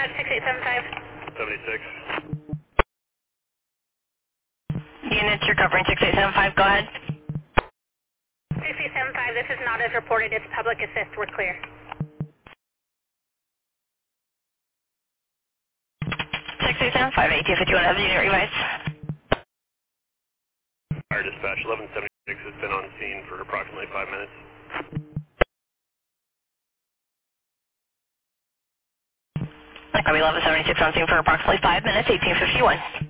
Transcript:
6875. 76. Units, you're covering 6875. Go ahead. 6875, this is not as reported. It's public assist. We're clear. 6875, AT51, have the unit revised. Fire dispatch 1176 has been on scene for approximately 5 minutes. Copy 1176 on scene for approximately 5 minutes, 1851.